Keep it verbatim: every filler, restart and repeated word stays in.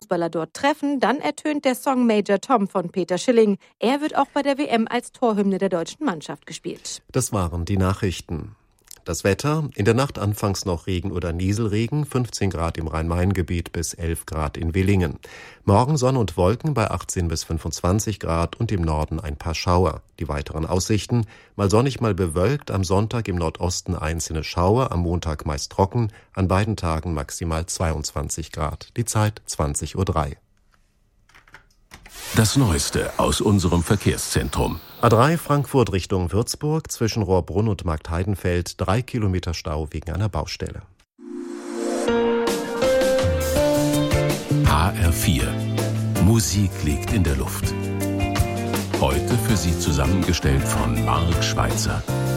Fußballer dort treffen, dann ertönt der Song Major Tom von Peter Schilling. Er wird auch bei der W M als Torhymne der deutschen Mannschaft gespielt. Das waren die Nachrichten. Das Wetter, in der Nacht anfangs noch Regen oder Nieselregen, fünfzehn Grad im Rhein-Main-Gebiet bis elf Grad in Willingen. Morgen Sonne und Wolken bei achtzehn bis fünfundzwanzig Grad und im Norden ein paar Schauer. Die weiteren Aussichten, mal sonnig, mal bewölkt, am Sonntag im Nordosten einzelne Schauer, am Montag meist trocken, an beiden Tagen maximal zweiundzwanzig Grad. Die Zeit zwanzig Uhr drei. Das Neueste aus unserem Verkehrszentrum. A drei Frankfurt Richtung Würzburg, zwischen Rohrbrunn und Marktheidenfeld, drei Kilometer Stau wegen einer Baustelle. H R vier. Musik liegt in der Luft. Heute für Sie zusammengestellt von Marc Schweitzer.